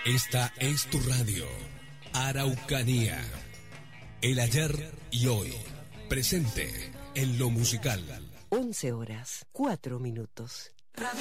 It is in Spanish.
Esta es tu radio, Araucanía. El ayer y hoy, presente en lo musical. 11 horas, 4 minutos.